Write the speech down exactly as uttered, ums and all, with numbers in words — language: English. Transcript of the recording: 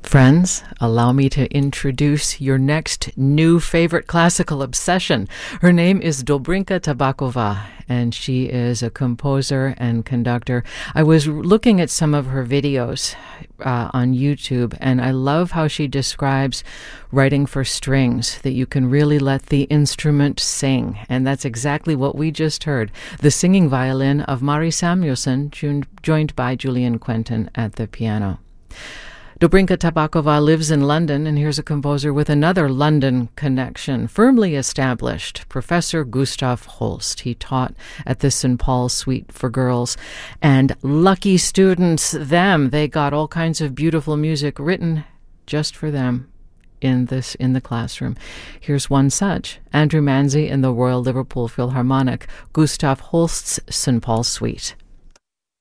Friends, allow me to introduce your next new favorite classical obsession. Her name is Dobrinka Tabakova, and she is a composer and conductor. I was looking at some of her videos uh, on YouTube, and I love how she describes writing for strings, that you can really let the instrument sing. And that's exactly what we just heard. The singing violin of Mari Samuelson, joined by Julian Quentin at the piano. Dobrinka Tabakova lives in London, and here's a composer with another London connection, firmly established, Professor Gustav Holst. He taught at the Saint Paul Suite for Girls, and lucky students, them, they got all kinds of beautiful music written just for them in this in the classroom. Here's one such, Andrew Manzi in the Royal Liverpool Philharmonic, Gustav Holst's Saint Paul Suite.